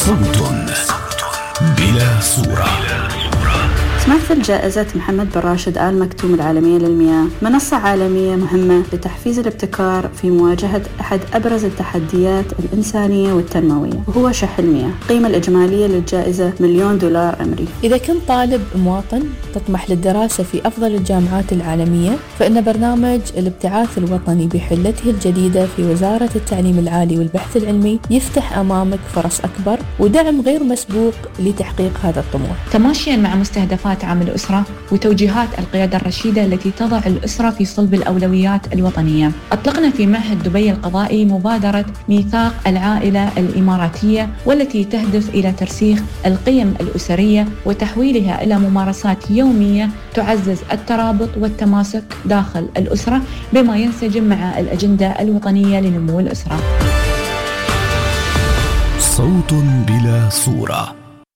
صوت بلا صورة. تمثل جائزة محمد بن راشد آل مكتوم العالمية للمياه منصة عالمية مهمة لتحفيز الابتكار في مواجهة أحد أبرز التحديات الإنسانية والتنموية، وهو شح المياه. القيمة الإجمالية للجائزة $1,000,000 أمريكي. إذا كنت طالب مواطن تطمح للدراسة في أفضل الجامعات العالمية، فإن برنامج الابتعاث الوطني بحلته الجديدة في وزارة التعليم العالي والبحث العلمي يفتح أمامك فرص أكبر ودعم غير مسبوق لتحقيق هذا الطموح، تماشيا مع مستهدفات عام الأسرة وتوجيهات القيادة الرشيدة التي تضع الأسرة في صلب الأولويات الوطنية. أطلقنا في معهد دبي القضائي مبادرة ميثاق العائلة الإماراتية، والتي تهدف إلى ترسيخ القيم الأسرية وتحويلها إلى ممارسات يومية تعزز الترابط والتماسك داخل الأسرة، بما ينسجم مع الأجندة الوطنية لنمو الأسرة. صوت بلا صورة.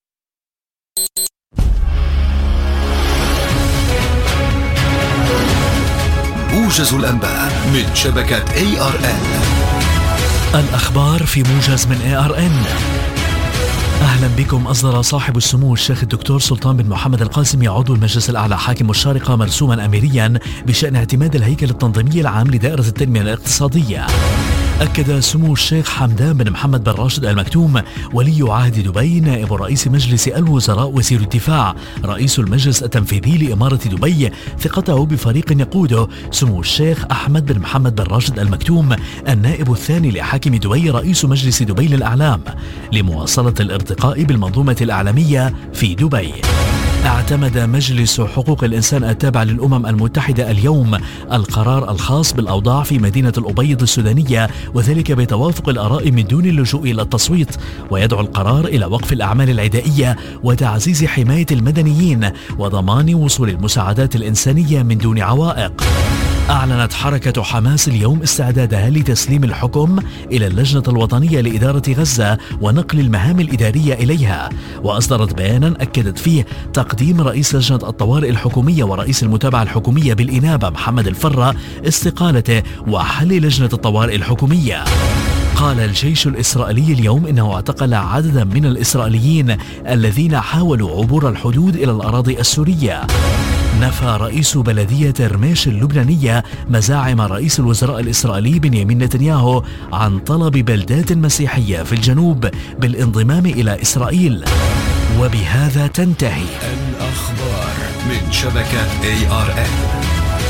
موجز الأنباء من شبكة ARN. الأخبار في موجز من ARN. أهلا بكم. أصدر صاحب السمو الشيخ الدكتور سلطان بن محمد القاسمي عضو المجلس الأعلى حاكم الشارقة مرسوما أميريا بشأن اعتماد الهيكل التنظيمي العام لدائرة التنمية الاقتصادية. أكد سمو الشيخ حمدان بن محمد بن راشد آل مكتوم ولي عهد دبي نائب رئيس مجلس الوزراء وزير الدفاع رئيس المجلس التنفيذي لإمارة دبي ثقته بفريق يقوده سمو الشيخ أحمد بن محمد بن راشد آل مكتوم النائب الثاني لحاكم دبي رئيس مجلس دبي للأعلام لمواصلة الارتقاء بالمنظومة الإعلامية في دبي. اعتمد مجلس حقوق الإنسان التابع للأمم المتحدة اليوم القرار الخاص بالأوضاع في مدينة الأبيض السودانية، وذلك بتوافق الآراء من دون اللجوء إلى التصويت، ويدعو القرار إلى وقف الأعمال العدائية وتعزيز حماية المدنيين وضمان وصول المساعدات الإنسانية من دون عوائق. أعلنت حركة حماس اليوم استعدادها لتسليم الحكم إلى اللجنة الوطنية لإدارة غزة ونقل المهام الإدارية إليها، وأصدرت بيانا أكدت فيه تقديم رئيس لجنة الطوارئ الحكومية ورئيس المتابعة الحكومية بالإنابة محمد الفرة استقالته وحل لجنة الطوارئ الحكومية. قال الجيش الإسرائيلي اليوم إنه اعتقل عددا من الإسرائيليين الذين حاولوا عبور الحدود إلى الأراضي السورية. نفى رئيس بلدية رميش اللبنانية مزاعم رئيس الوزراء الإسرائيلي بنيامين نتنياهو عن طلب بلدات مسيحية في الجنوب بالانضمام إلى إسرائيل. وبهذا تنتهي الأخبار من شبكة ARN.